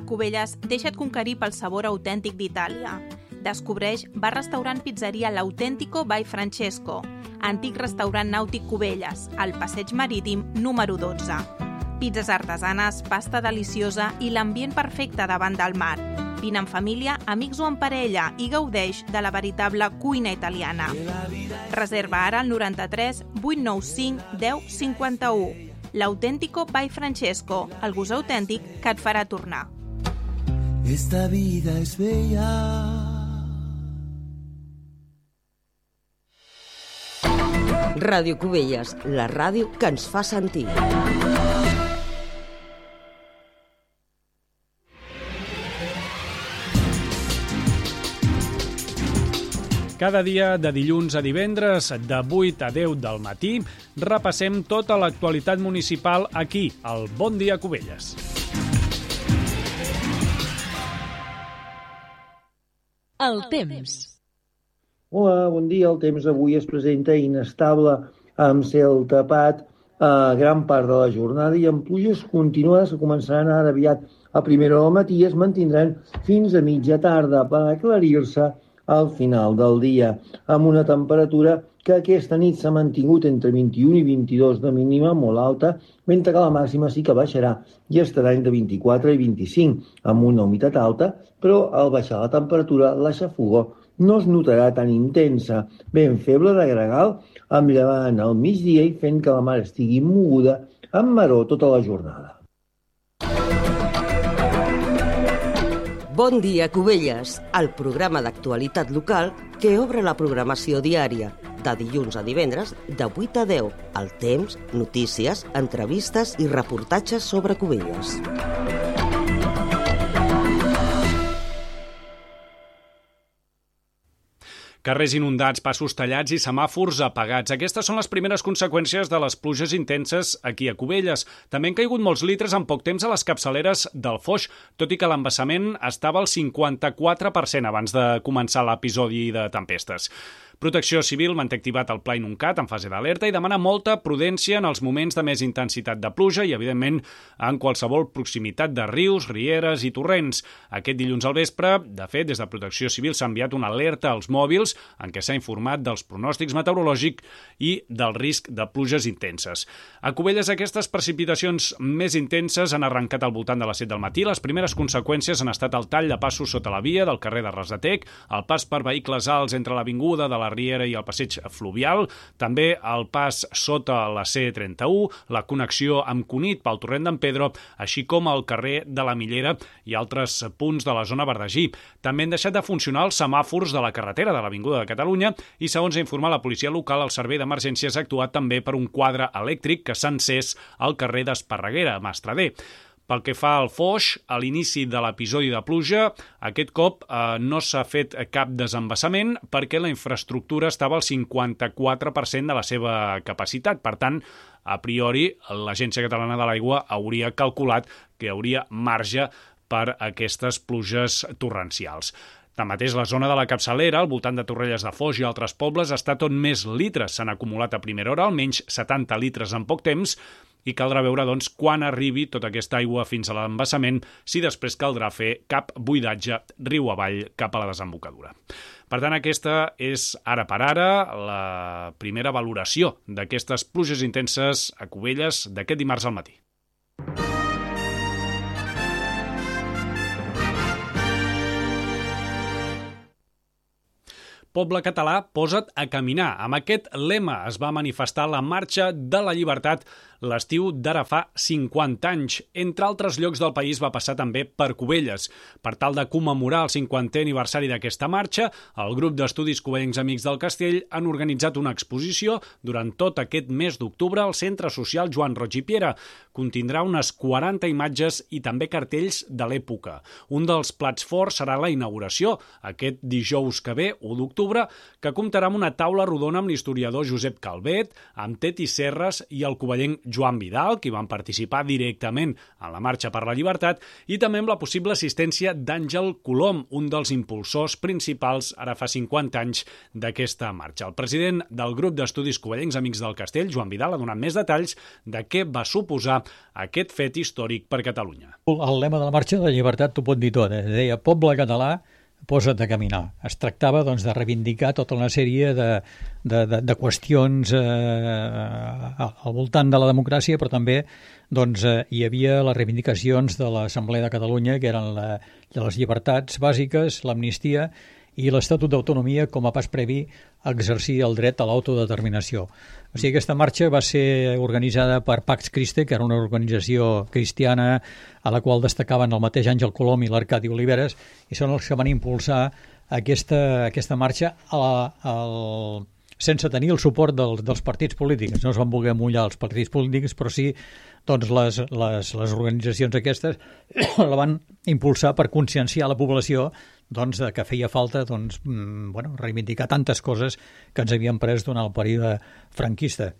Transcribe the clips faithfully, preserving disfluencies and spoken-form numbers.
Cubelles, deixa't conquerir pel sabor autèntic d'Itàlia. Descobreix bar-restaurant pizzeria L'Autentico by Francesco, antic restaurant nàutic Cubelles, al passeig marítim número dotze. Pizzas artesanes, pasta deliciosa i l'ambient perfecte davant del mar. Vine en família, amics o en parella i gaudeix de la veritable cuina italiana. Reserva ara al noranta-tres vuit nou cinc deu cinquanta-u. L'Autentico by Francesco, el gust autèntic que et farà tornar. Esta vida es bella. Ràdio Cubelles, la ràdio que ens fa sentir. Cada dia, de dilluns a divendres, de vuit a deu del matí, repassem tota l'actualitat municipal aquí, al Bon Dia Cubelles. El temps. Hola, bon dia. El temps avui es presenta inestable amb cel tapat a gran part de la jornada i amb pluges continuades que començaran ara aviat a primera hora del matí i es mantindran fins a mitja tarda per aclarir-se al final del dia, amb una temperatura que aquesta nit s'ha mantingut entre vint-i-un i vint-i-dos de mínima, molt alta, mentre que la màxima sí que baixarà i estarà entre vint-i-quatre i vint-i-cinc, amb una humitat alta, però al baixar la temperatura, la xafogor no es notarà tan intensa, ben feble de gregal, amb llevant al migdia i fent que la mar estigui moguda amb maror tota la jornada. Bon dia, Cubelles, el programa d'actualitat local que obre la programació diària, de dilluns a divendres, de vuit a deu, el temps, notícies, entrevistes i reportatges sobre Cubelles. Carrers inundats, passos tallats i semàfors apagats. Aquestes són les primeres conseqüències de les pluges intenses aquí a Cubelles. També han caigut molts litres en poc temps a les capçaleres del Foix, tot i que l'embassament estava al cinquanta-quatre per cent abans de començar l'episodi de tempestes. Protecció Civil manté activat el Pla Inuncat en fase d'alerta i demana molta prudència en els moments de més intensitat de pluja i, evidentment, en qualsevol proximitat de rius, rieres i torrents. Aquest dilluns al vespre, de fet, des de Protecció Civil s'ha enviat una alerta als mòbils en què s'ha informat dels pronòstics meteorològics i del risc de pluges intenses. A Cubelles, aquestes precipitacions més intenses han arrencat al voltant de les set del matí. Les primeres conseqüències han estat el tall de passos sota la via del carrer de Rasatec, el pas per vehicles alts entre l'avinguda de la Riera i el passeig fluvial, també el pas sota la C trenta-u, la connexió amb Cunit pel torrent d'en Pedro, així com el carrer de la Millera i altres punts de la zona Verdagí. També han deixat de funcionar els semàfors de la carretera de l'Avinguda de Catalunya i, segons ha informat la policia local, el servei d'emergències ha actuat també per un quadre elèctric que s'ha encès al carrer d'Esparreguera, a Mastrader. Pel que fa al Foix, a l'inici de l'episodi de pluja, aquest cop eh, no s'ha fet cap desembassament perquè la infraestructura estava al cinquanta-quatre per cent de la seva capacitat. Per tant, a priori, l'Agència Catalana de l'Aigua hauria calculat que hi hauria marge per aquestes pluges torrencials. Tanmateix, la zona de la capçalera, al voltant de Torrelles de Foix i altres pobles, ha estat on més litres s'han acumulat a primera hora, almenys setanta litres en poc temps, i caldrà veure, doncs, quan arribi tota aquesta aigua fins a l'embassament, si després caldrà fer cap buidatge riu avall cap a la desembocadura. Per tant, aquesta és, ara per ara, la primera valoració d'aquestes pluges intenses a Cubelles d'aquest dimarts al matí. Poble català, posa't a caminar. Amb aquest lema es va manifestar la Marxa de la Llibertat l'estiu d'ara fa cinquanta anys. Entre altres llocs del país va passar també per Cubelles. Per tal de commemorar el cinquantè aniversari d'aquesta marxa, el grup d'estudis Covellencs Amics del Castell han organitzat una exposició durant tot aquest mes d'octubre al Centre Social Joan Roig i Piera. Contindrà unes quaranta imatges i també cartells de l'època. Un dels plats forts serà la inauguració, aquest dijous que ve, u d'octubre, que comptarà amb una taula rodona amb l'historiador Josep Calvet, amb Teti Serres i el covellenc Joan Vidal, qui van participar directament en la Marxa per la Llibertat, i també amb la possible assistència d'Àngel Colom, un dels impulsors principals ara fa cinquanta anys d'aquesta marxa. El president del grup d'estudis covellencs Amics del Castell, Joan Vidal, ha donat més detalls de què va suposar aquest fet històric per Catalunya. El lema de la Marxa de la Llibertat t'ho pot dir tot, eh? Deia poble català, posa't a caminar. Es tractava doncs, de reivindicar tota una sèrie de, de, de, de qüestions eh, al voltant de la democràcia, però també doncs, eh, hi havia les reivindicacions de l'Assemblea de Catalunya, que eren la, les llibertats bàsiques, l'amnistia i l'Estatut d'Autonomia com a pas previ a exercir el dret a l'autodeterminació. O sigui, aquesta marxa va ser organitzada per Pax Christi, que era una organització cristiana a la qual destacaven el mateix Àngel Colom i l'Arcadi Oliveres, i són els que van impulsar aquesta, aquesta marxa a la, al, sense tenir el suport del, dels partits polítics. No es van voler mullar els partits polítics, però sí doncs les, les, les organitzacions aquestes la van impulsar per conscienciar la població doncs, que feia falta doncs, bueno, reivindicar tantes coses que ens havien pres durant el període franquista.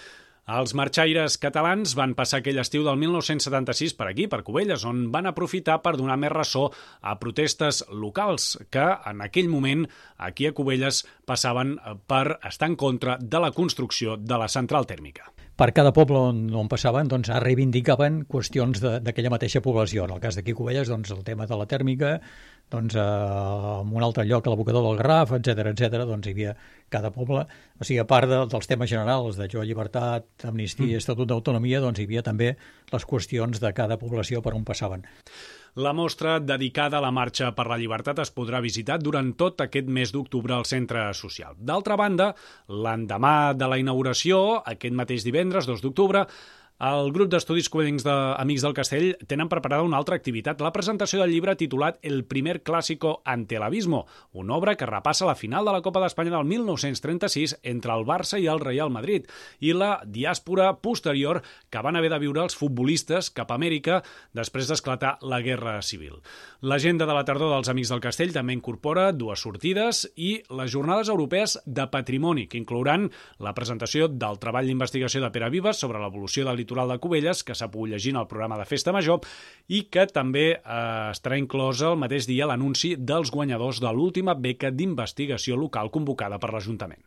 Els marxaires catalans van passar aquell estiu del mil nou-cents setanta-sis per aquí, per Cubelles, on van aprofitar per donar més ressò a protestes locals que en aquell moment aquí a Cubelles passaven per estar en contra de la construcció de la central tèrmica. Per cada poble on, on passaven doncs, reivindicaven qüestions d'aquella mateixa població. En el cas d'aquí Cubelles, doncs, el tema de la tèrmica, doncs, eh, en un altre lloc a l'abocador del Garraf, etcètera, etcètera, doncs hi havia cada poble. O sigui, a part de, dels temes generals de jo, llibertat, amnistia, mm. estatut d'autonomia, doncs hi havia també les qüestions de cada població per on passaven. La mostra dedicada a la Marxa per la Llibertat es podrà visitar durant tot aquest mes d'octubre al Centre Social. D'altra banda, l'endemà de la inauguració, aquest mateix divendres, dos d'octubre, el grup d'estudis covellencs d'Amics del Castell tenen preparada una altra activitat, la presentació del llibre titulat El primer clásico ante el abismo, una obra que repassa la final de la Copa d'Espanya del mil nou-cents trenta-sis entre el Barça i el Real Madrid i la diàspora posterior que van haver de viure els futbolistes cap a Amèrica després d'esclatar la Guerra Civil. L'agenda de la tardor dels Amics del Castell també incorpora dues sortides i les jornades europees de patrimoni, que inclouran la presentació del treball d'investigació de Pere Vives sobre l'evolució del litoral de Cubelles, que s'ha pogut llegir en el programa de Festa Major, i que també eh, estarà inclosa el mateix dia l'anunci dels guanyadors de l'última beca d'investigació local convocada per l'Ajuntament.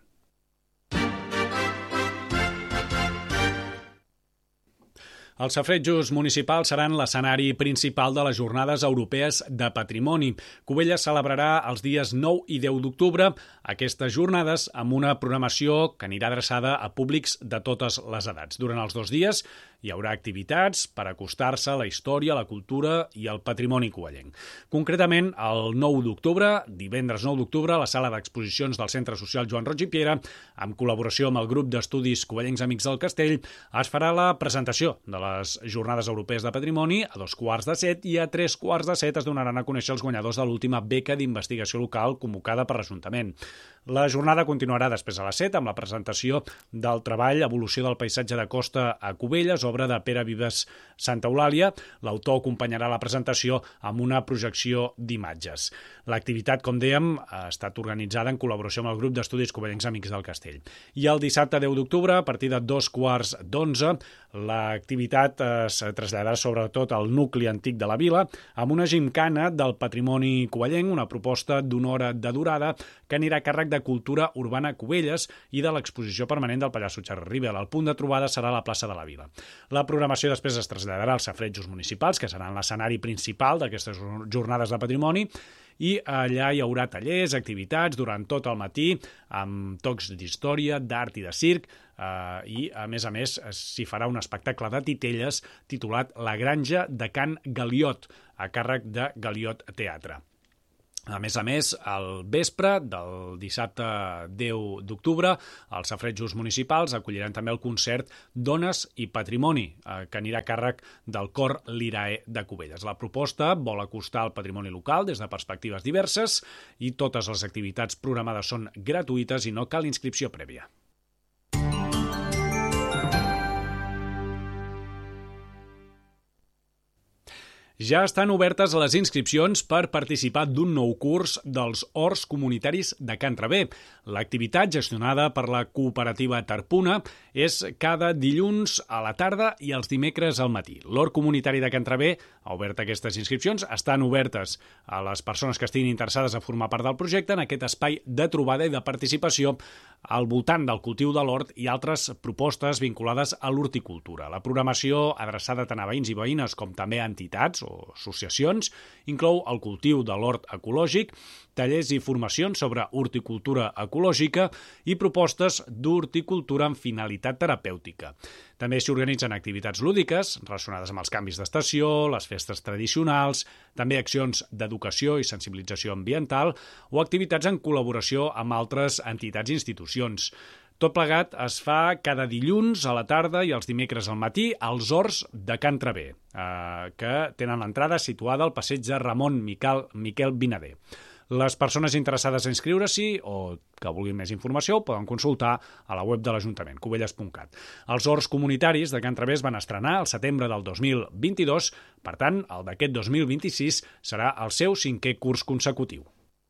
Els safarejos municipals seran l'escenari principal de les Jornades Europees de Patrimoni. Cubelles celebrarà els dies nou i deu d'octubre aquestes jornades amb una programació que anirà adreçada a públics de totes les edats. Durant els dos dies hi haurà activitats per acostar-se a la història, la cultura i el patrimoni covellenc. Concretament, el nou d'octubre, divendres nou d'octubre, a la sala d'exposicions del Centre Social Joan Roig i Piera, en col·laboració amb el grup d'estudis covellencs Amics del Castell, es farà la presentació de les Jornades Europees de Patrimoni a dos quarts de set i a tres quarts de set es donaran a conèixer els guanyadors de l'última beca d'investigació local convocada per l'Ajuntament. La jornada continuarà després a les set amb la presentació del treball Evolució del paisatge de costa a Cubelles, obra de Pere Vives Santa Eulàlia. L'autor acompanyarà la presentació amb una projecció d'imatges. L'activitat, com dèiem, ha estat organitzada en col·laboració amb el grup d'estudis covellencs Amics del Castell. I el dissabte deu d'octubre, a partir de dos quarts d'onze, l'activitat es traslladarà sobretot al nucli antic de la vila amb una gimcana del patrimoni covellenc, una proposta d'una hora de durada que anirà a càrrec de Cultura Urbana Cubelles i de l'exposició permanent del Pallasso Xarri-Rivel. El punt de trobada serà la plaça de la Vila. La programació després es traslladarà als safarejos municipals, que seran l'escenari principal d'aquestes jornades de patrimoni, i allà hi haurà tallers, activitats durant tot el matí, amb tocs d'història, d'art i de circ, eh, i a més a més s'hi farà un espectacle de titelles titulat La granja de Can Galiot, a càrrec de Galiot Teatre. A més a més, al vespre del dissabte deu d'octubre, els safarejos municipals acolliran també el concert Dones i Patrimoni, eh, que anirà a càrrec del cor Lirae de Cubelles. La proposta vol acostar el patrimoni local des de perspectives diverses i totes les activitats programades són gratuïtes i no cal inscripció prèvia. Ja estan obertes les inscripcions per participar d'un nou curs dels Horts Comunitaris de Can Traver. L'activitat, gestionada per la cooperativa Tarpuna, és cada dilluns a la tarda i els dimecres al matí. L'Hort Comunitari de Can Traver ha obert aquestes inscripcions, estan obertes a les persones que estiguin interessades a formar part del projecte en aquest espai de trobada i de participació al voltant del cultiu de l'hort i altres propostes vinculades a l'horticultura. La programació, adreçada tant a veïns i veïnes com també a entitats o associacions, inclou el cultiu de l'hort ecològic, tallers i formacions sobre horticultura ecològica i propostes d'horticultura amb finalitat terapèutica. També s'hi organitzen activitats lúdiques relacionades amb els canvis d'estació, les festes tradicionals, també accions d'educació i sensibilització ambiental o activitats en col·laboració amb altres entitats i institucions. Tot plegat es fa cada dilluns a la tarda i els dimecres al matí als Horts de Can Traver, eh, que tenen l'entrada situada al passeig de Ramon Miquel, Miquel Vinader. Les persones interessades a inscriure-s'hi o que vulguin més informació poden consultar a la web de l'Ajuntament, cubelles punt cat. Els Horts Comunitaris de Can Traver es van estrenar al setembre del dos mil vint-i-dos, per tant, el d'aquest dos mil vint-i-sis serà el seu cinquè curs consecutiu.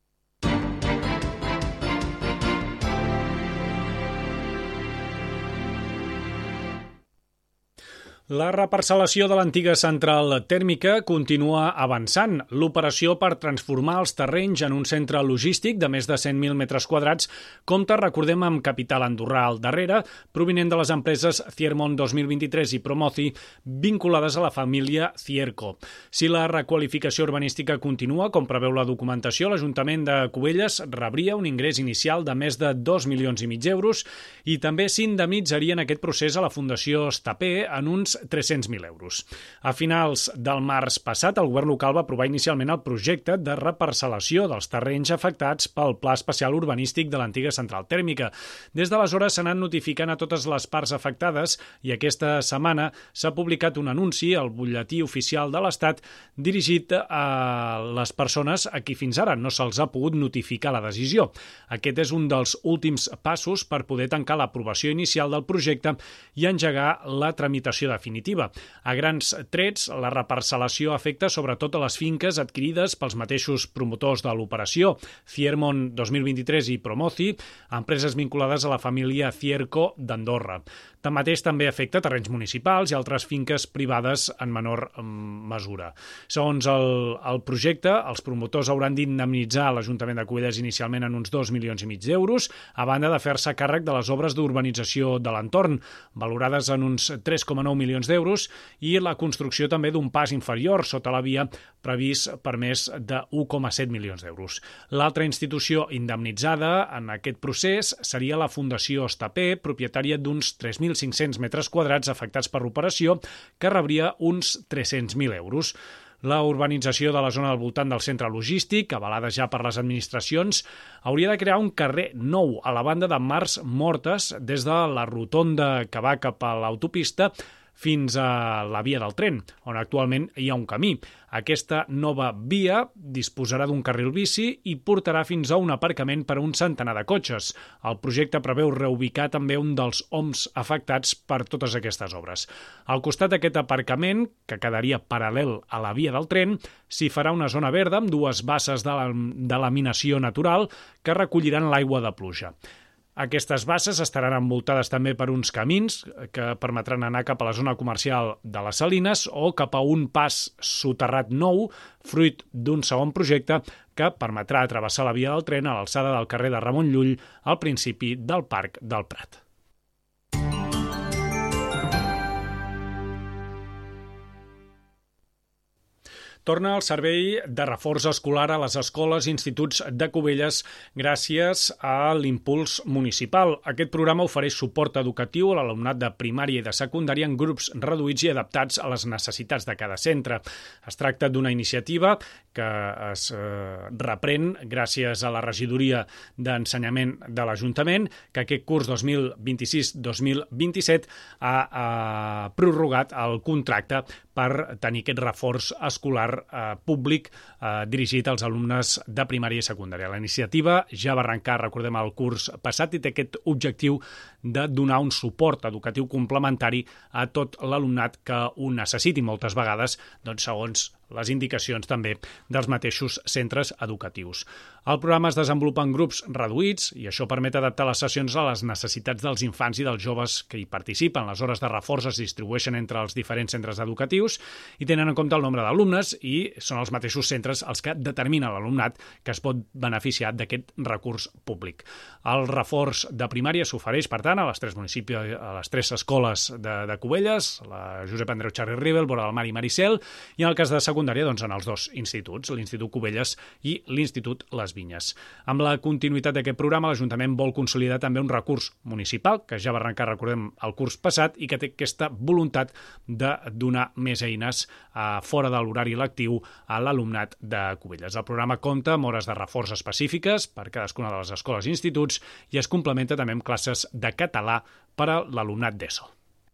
La reparcel·lació de l'antiga central tèrmica continua avançant. L'operació per transformar els terrenys en un centre logístic de més de cent mil metres quadrats compta, recordem, amb capital andorrà al darrere, provinent de les empreses Ciermont dos mil vint-i-tres i Promoci, vinculades a la família Cierco. Si la requalificació urbanística continua, com preveu la documentació, l'Ajuntament de Cubelles rebria un ingrés inicial de més de dos milions i mig d'euros i també s'indemnitzaria en aquest procés a la Fundació Estapé en uns tres-cents mil euros. A finals del març passat, el govern local va aprovar inicialment el projecte de reparcel·lació dels terrenys afectats pel Pla Especial Urbanístic de l'antiga central tèrmica. Des d'aleshores s'han anat notificant a totes les parts afectades i aquesta setmana s'ha publicat un anunci al butlletí oficial de l'Estat dirigit a les persones a qui fins ara no se'ls ha pogut notificar la decisió. Aquest és un dels últims passos per poder tancar l'aprovació inicial del projecte i engegar la tramitació definitiva. A grans trets, la reparcel·lació afecta sobretot a les finques adquirides pels mateixos promotors de l'operació, Ciermont dos mil vint-i-tres i Promoci, empreses vinculades a la família Cierco d'Andorra. Tanmateix, també afecta terrenys municipals i altres finques privades en menor mesura. Segons el, el projecte, els promotors hauran d'indemnitzar l'Ajuntament de Cubelles inicialment en uns dos milions i mig d'euros, a banda de fer-se càrrec de les obres d'urbanització de l'entorn, valorades en uns tres coma nou milions d'euros, i la construcció també d'un pas inferior sota la via previst per més de un coma set milions d'euros. L'altra institució indemnitzada en aquest procés seria la Fundació Estapé, propietària d'uns tres mil cinc-cents metres quadrats afectats per l'operació, que rebria uns tres-cents mil euros. La urbanització de la zona al voltant del centre logístic, avalada ja per les administracions, hauria de crear un carrer nou a la banda de Mars Mortes des de la rotonda que va cap a l'autopista fins a la via del tren, on actualment hi ha un camí. Aquesta nova via disposarà d'un carril bici i portarà fins a un aparcament per a un centenar de cotxes. El projecte preveu reubicar també un dels homs afectats per totes aquestes obres. Al costat d'aquest aparcament, que quedaria paral·lel a la via del tren, s'hi farà una zona verda amb dues basses de, la, de laminació natural que recolliran l'aigua de pluja. Aquestes basses estaran envoltades també per uns camins que permetran anar cap a la zona comercial de les Salines o cap a un pas soterrat nou, fruit d'un segon projecte que permetrà travessar la via del tren a l'alçada del carrer de Ramon Llull al principi del Parc del Prat. Torna el servei de reforç escolar a les escoles i instituts de Cubelles gràcies a l'Impuls Municipal. Aquest programa ofereix suport educatiu a l'alumnat de primària i de secundària en grups reduïts i adaptats a les necessitats de cada centre. Es tracta d'una iniciativa que es eh, reprèn gràcies a la regidoria d'ensenyament de l'Ajuntament, que aquest curs dos mil vint-i-sis dos mil vint-i-set ha, ha prorrogat el contracte per tenir aquest reforç escolar eh, públic eh, dirigit als alumnes de primària i secundària. La iniciativa ja va arrencar, recordem, el curs passat i té aquest objectiu de donar un suport educatiu complementari a tot l'alumnat que ho necessiti moltes vegades, doncs, segons les indicacions també dels mateixos centres educatius. El programa es desenvolupa en grups reduïts i això permet adaptar les sessions a les necessitats dels infants i dels joves que hi participen. Les hores de reforç es distribueixen entre els diferents centres educatius i tenen en compte el nombre d'alumnes i són els mateixos centres els que determinen l'alumnat que es pot beneficiar d'aquest recurs públic. El reforç de primària s'ofereix, per tant, a les tres municipis, a les tres escoles de, de Cubelles, la Josep Andreu Charri Rivel, Vora del Mar i Maricel, i en el cas de secundària, doncs, en els dos instituts, l'Institut Cubelles i l'Institut Les Vinyes. Amb la continuïtat d'aquest programa, l'Ajuntament vol consolidar també un recurs municipal, que ja va arrencar, recordem, el curs passat i que té aquesta voluntat de donar més eines eh, fora de l'horari lectiu a l'alumnat de Cubelles. El programa compta amb hores de reforç específiques per cadascuna de les escoles i instituts i es complementa també amb classes de català per a l'alumnat d'ESO.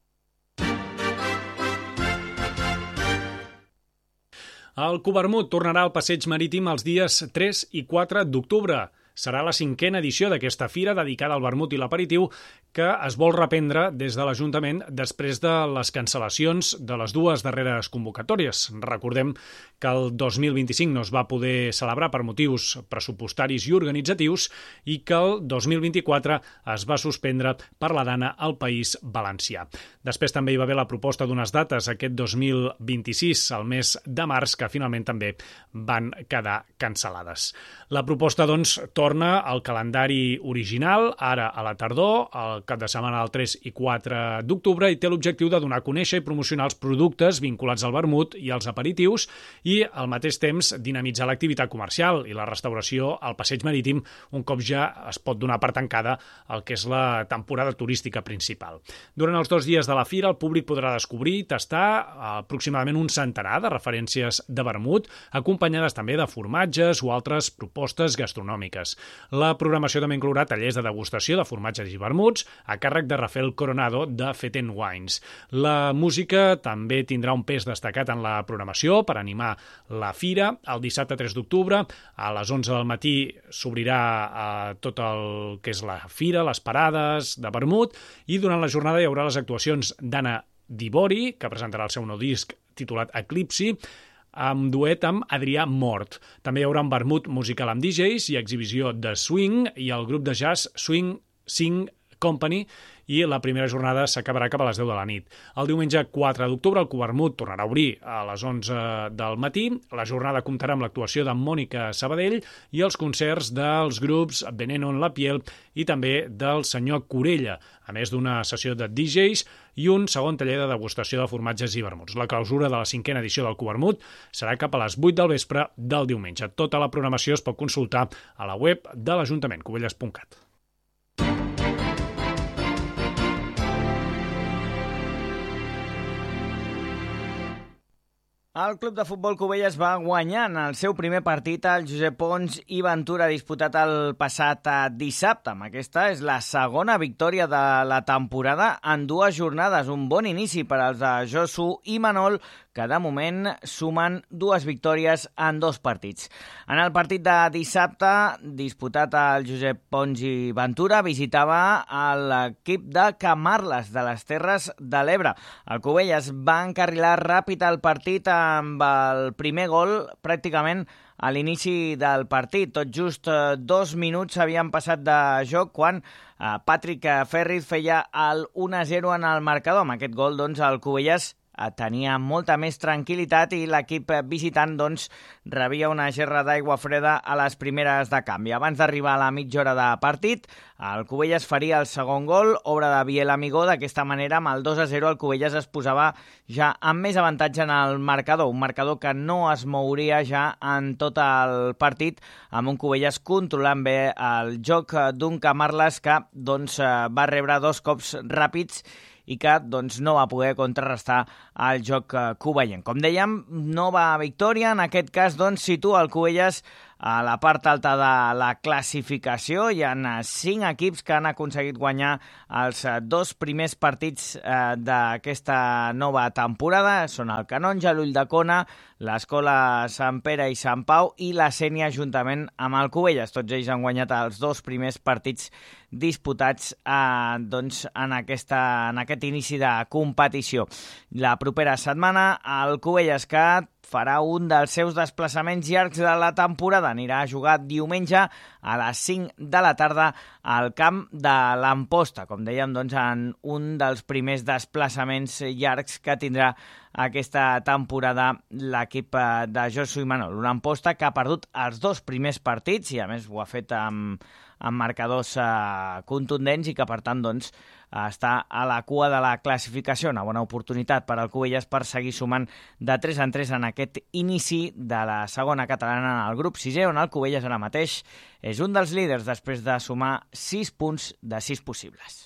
El Covermut tornarà al passeig marítim els dies tres i quatre d'octubre. Serà la cinquena edició d'aquesta fira dedicada al vermut i l'aperitiu que es vol reprendre des de l'Ajuntament després de les cancel·lacions de les dues darreres convocatòries. Recordem que el dos mil vint-i-cinc no es va poder celebrar per motius pressupostaris i organitzatius i que el dos mil vint-i-quatre es va suspendre per la dana al País Valencià. Després també hi va haver la proposta d'unes dates aquest dos mil vint-i-sis, al mes de març, que finalment també van quedar cancel·lades. La proposta, doncs, torna al calendari original, ara a la tardor, al cap de setmana del tres i quatre d'octubre, i té l'objectiu de donar a conèixer i promocionar els productes vinculats al vermut i als aperitius i, al mateix temps, dinamitzar l'activitat comercial i la restauració al passeig marítim un cop ja es pot donar per tancada el que és la temporada turística principal. Durant els dos dies de la fira, el públic podrà descobrir i tastar aproximadament un centenar de referències de vermut, acompanyades també de formatges o altres propostes gastronòmiques. La programació també inclourà tallers de degustació de formatges i vermuts a càrrec de Rafael Coronado de Feten Wines. La música també tindrà un pes destacat en la programació per animar la fira. El dissabte tres d'octubre a les onze del matí s'obrirà eh, tot el que és la fira, les parades de vermut, i durant la jornada hi haurà les actuacions d'Anna Dibori, que presentarà el seu nou disc titulat Eclipsi, amb duet amb Adrià Mort. També hi haurà un vermut musical amb D Js i exhibició de swing i el grup de jazz Swing Sing Company, i la primera jornada s'acabarà cap a les deu de la nit. El diumenge quatre d'octubre el Covermut tornarà a obrir a les onze del matí. La jornada comptarà amb l'actuació de Mònica Sabadell i els concerts dels grups Veneno en la Piel i també del senyor Corella, a més d'una sessió de D Js i un segon taller de degustació de formatges i vermuts. La clausura de la cinquena edició del Covermut serà cap a les vuit del vespre del diumenge. Tota la programació es pot consultar a la web de l'Ajuntament, cubelles punt cat. El Club de Futbol Cubelles va guanyar en el seu primer partit al Josep Pons i Ventura disputat el passat dissabte. Aquesta és la segona victòria de la temporada en dues jornades. Un bon inici per als de Josu i Manol, que de moment sumen dues victòries en dos partits. En el partit de dissabte, disputat al Josep Pons i Ventura, visitava l'equip de Camarles, de les Terres de l'Ebre. El Cubelles va encarrilar ràpid el partit amb el primer gol pràcticament a l'inici del partit. Tot just dos minuts havien passat de joc quan Patrick Ferriz feia el u a zero en el marcador. Amb aquest gol, doncs, el Cubelles tenia molta més tranquil·litat i l'equip visitant doncs, rebia una gerra d'aigua freda a les primeres de canvi. Abans d'arribar a la mitja hora de partit, el Cubelles faria el segon gol, obra de Biel Amigó. D'aquesta manera, amb el dos a zero, el Cubelles es posava ja amb més avantatge en el marcador, un marcador que no es mouria ja en tot el partit, amb un Cubelles controlant bé el joc d'un Camarles que doncs, va rebre dos cops ràpids i que doncs, no va poder contrarrestar el joc cubayenc. Com dèiem, nova victòria, en aquest cas doncs, situa el Cubelles a la part alta de la classificació. Hi ha cinc equips que han aconseguit guanyar els dos primers partits eh, d'aquesta nova temporada. Són el Canonja, l'Ulldecona, l'Escola Sant Pere i Sant Pau i la Sénia juntament amb el Cubelles. Tots ells han guanyat els dos primers partits disputats eh, doncs, en, aquesta, en aquest inici de competició. La propera setmana el Cubelles, que farà un dels seus desplaçaments llargs de la temporada. Anirà a jugar diumenge a les cinc de la tarda al camp de l'Amposta, com dèiem, doncs, en un dels primers desplaçaments llargs que tindrà aquesta temporada l'equip de Josu Imanol. Una Amposta que ha perdut els dos primers partits i a més ho ha fet amb, amb marcadors eh, contundents i que per tant doncs, està a la cua de la classificació. Una bona oportunitat per al Cubelles per seguir sumant de tres en tres en aquest inici de la segona catalana en el grup sisè, on el Cubelles ara mateix és un dels líders després de sumar sis punts de sis possibles.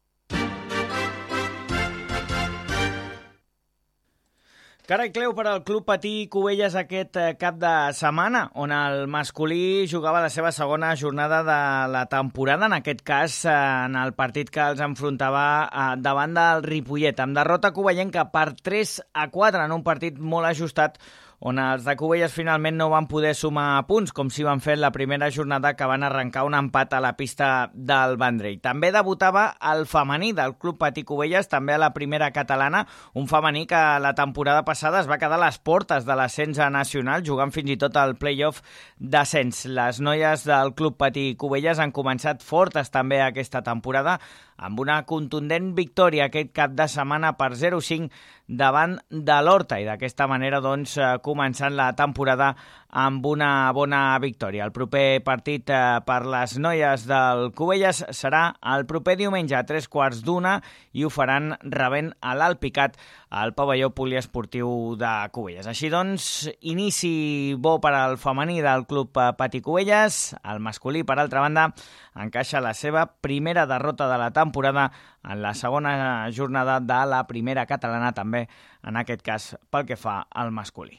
Cara i cleu per al Club Patí Cubelles aquest cap de setmana, on el masculí jugava la seva segona jornada de la temporada, en aquest cas en el partit que els enfrontava davant del Ripollet, amb derrota covellenca per tres a quatre en un partit molt ajustat, on els de Cubelles finalment no van poder sumar punts, com si van fer la primera jornada, que van arrencar un empat a la pista del Vendrell. També debutava el femení del Club Patí Cubelles, també a la primera catalana, un femení que la temporada passada es va quedar a les portes de l'ascens nacional, jugant fins i tot al play-off d'ascens. Les noies del Club Patí Cubelles han començat fortes també aquesta temporada, amb una contundent victòria aquest cap de setmana per zero a cinc davant de l'Horta, i d'aquesta manera doncs, començant la temporada amb una bona victòria. El proper partit eh, per les noies del Cubelles serà el proper diumenge a tres quarts d'una i ho faran rebent a l'Alpicat al pavelló poliesportiu de Cubelles. Així doncs, inici bo per al femení del Club Patí Cubelles. El masculí, per altra banda, encaixa la seva primera derrota de la temporada en la segona jornada de la primera catalana, també en aquest cas pel que fa al masculí.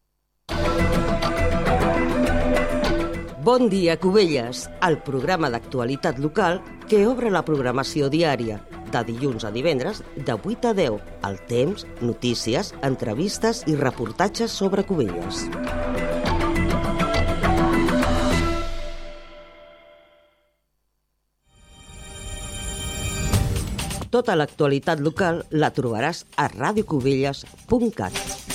Bon dia, Cubelles, el programa d'actualitat local que obre la programació diària, de dilluns a divendres, de vuit a deu, al temps, notícies, entrevistes i reportatges sobre Cubelles. Tota l'actualitat local la trobaràs a radiocubelles punt cat.